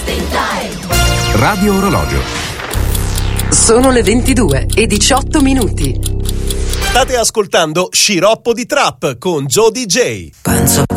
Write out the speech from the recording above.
Radio Orologio. Sono le 22:18. State ascoltando Sciroppo di Trap con Joe DJ. Penso